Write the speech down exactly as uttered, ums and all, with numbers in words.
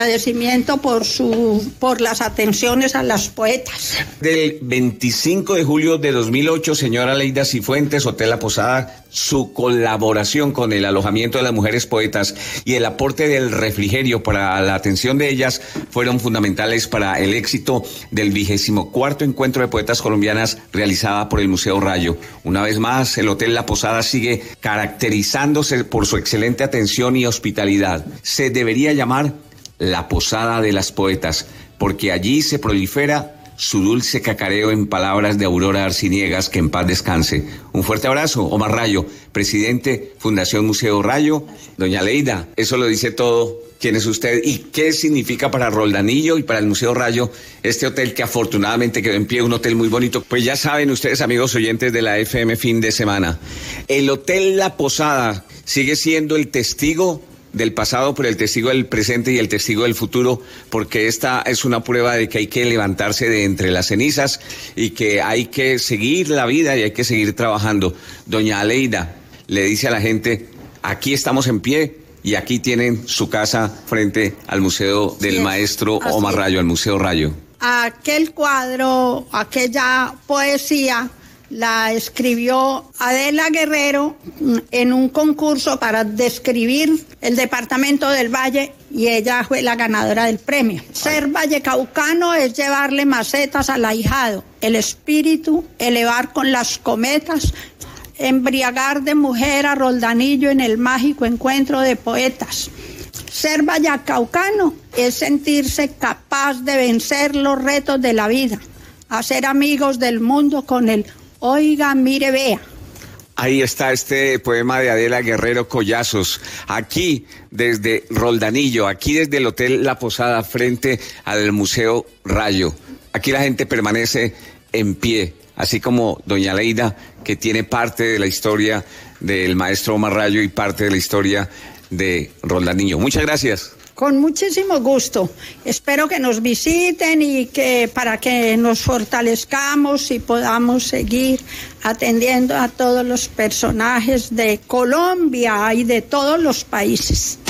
Agradecimiento por su por las atenciones a las poetas. Del veinticinco de julio de dos mil ocho, señora Leida Cifuentes, Hotel La Posada, su colaboración con el alojamiento de las mujeres poetas y el aporte del refrigerio para la atención de ellas fueron fundamentales para el éxito del vigésimo cuarto encuentro de poetas colombianas realizada por el Museo Rayo. Una vez más, el Hotel La Posada sigue caracterizándose por su excelente atención y hospitalidad. Se debería llamar La Posada de las Poetas, porque allí se prolifera su dulce cacareo, en palabras de Aurora Arciniegas, que en paz descanse. Un fuerte abrazo, Omar Rayo, presidente, Fundación Museo Rayo. Doña Leida, eso lo dice todo. ¿Quién es usted y qué significa para Roldanillo y para el Museo Rayo este hotel que afortunadamente quedó en pie, un hotel muy bonito? Pues ya saben ustedes, amigos oyentes de la F M Fin de Semana, el Hotel La Posada sigue siendo el testigo del pasado, pero el testigo del presente y el testigo del futuro, porque esta es una prueba de que hay que levantarse de entre las cenizas y que hay que seguir la vida y hay que seguir trabajando. Doña Aleida le dice a la gente, aquí estamos en pie y aquí tienen su casa frente al Museo del sí, Maestro Omar Rayo, al Museo Rayo. Aquel cuadro, aquella poesía la escribió Adela Guerrero en un concurso para describir el departamento del Valle y ella fue la ganadora del premio. Ser vallecaucano es llevarle macetas al ahijado, el espíritu, elevar con las cometas, embriagar de mujer a Roldanillo en el mágico encuentro de poetas. Ser vallecaucano es sentirse capaz de vencer los retos de la vida, hacer amigos del mundo con el oiga, mire, vea. Ahí está este poema de Adela Guerrero Collazos, aquí desde Roldanillo, aquí desde el Hotel La Posada, frente al Museo Rayo. Aquí la gente permanece en pie, así como doña Leida, que tiene parte de la historia del maestro Omar Rayo y parte de la historia de Roldanillo. Muchas gracias. Con muchísimo gusto. Espero que nos visiten y que para que nos fortalezcamos y podamos seguir atendiendo a todos los personajes de Colombia y de todos los países.